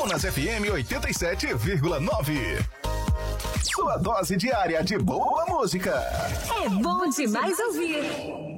Unas FM 87,9. Sua dose diária de boa música. É bom demais ouvir.